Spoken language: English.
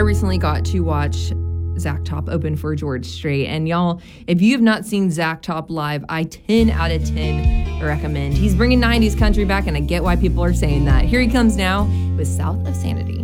recently got to watch Zach Top open for George Strait. And y'all, if you have not seen Zach Top live, I 10 out of 10 recommend. He's bringing 90s country back, and I get why people are saying that. Here he comes now with South of Sanity.